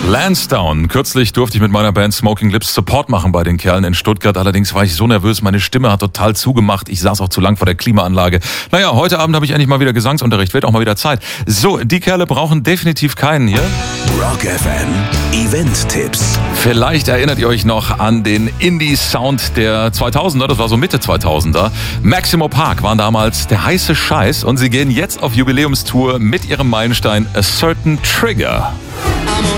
Lansdowne. Kürzlich durfte ich mit meiner Band Smoking Lips Support machen bei den Kerlen in Stuttgart. Allerdings war ich so nervös, meine Stimme hat total zugemacht. Ich saß auch zu lang vor der Klimaanlage. Naja, heute Abend habe ich endlich mal wieder Gesangsunterricht. Wird auch mal wieder Zeit. So, die Kerle brauchen definitiv keinen hier. Rock FM Event-Tipps. Vielleicht erinnert ihr euch noch an den Indie-Sound der 2000er. Das war so Mitte 2000er. Maximo Park waren damals der heiße Scheiß und sie gehen jetzt auf Jubiläumstour mit ihrem Meilenstein A Certain Trigger.